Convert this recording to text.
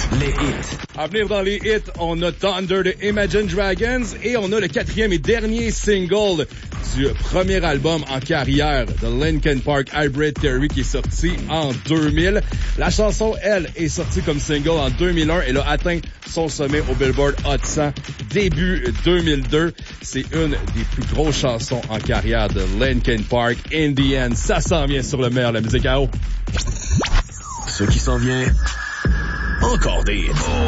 Les hits. À venir dans les hits, on a Thunder de Imagine Dragons et on a le 4e et dernier single du premier album en carrière de Linkin Park, Hybrid Theory, qui est sorti en 2000. La chanson, elle, est sortie comme single en 2001 et a atteint son sommet au Billboard Hot 100 début 2002. C'est une des plus grosses chansons en carrière de Linkin Park. In the End, ça s'en vient sur le meilleur de la musique à eau. Ce qui s'en vient, encore des hits.